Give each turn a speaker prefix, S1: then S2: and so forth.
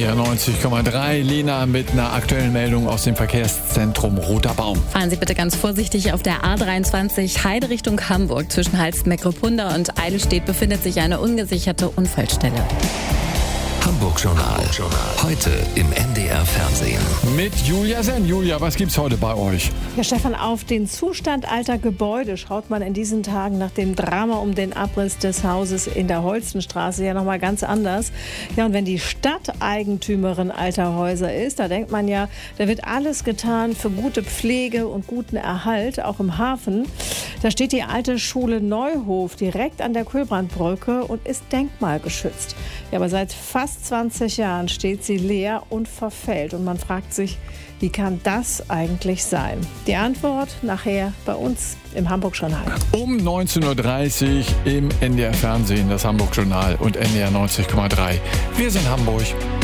S1: NDR 90,3. Lena mit einer aktuellen Meldung aus dem Verkehrszentrum Roter Baum.
S2: Fahren Sie bitte ganz vorsichtig auf der A23 Heide Richtung Hamburg. Zwischen Halstenbeck-Ruppunda und Eidelstedt befindet sich eine ungesicherte Unfallstelle.
S3: Hamburg-Journal. Heute im NDR Fernsehen.
S1: Mit Julia Senn. Julia, was gibt's heute bei euch?
S4: Ja, Stefan, auf den Zustand alter Gebäude schaut man in diesen Tagen nach dem Drama um den Abriss des Hauses in der Holstenstraße ja nochmal ganz anders. Ja, und wenn die Stadt Eigentümerin alter Häuser ist, da denkt man ja, da wird alles getan für gute Pflege und guten Erhalt, auch im Hafen. Da steht die alte Schule Neuhof direkt an der Kühlbrandbrücke und ist denkmalgeschützt. Ja, aber seit fast 20 Jahren steht sie leer und verfällt. Und man fragt sich, wie kann das eigentlich sein? Die Antwort nachher bei uns im Hamburg-Journal.
S1: Um 19.30 Uhr im NDR Fernsehen, das Hamburg-Journal und NDR 90,3. Wir sind Hamburg.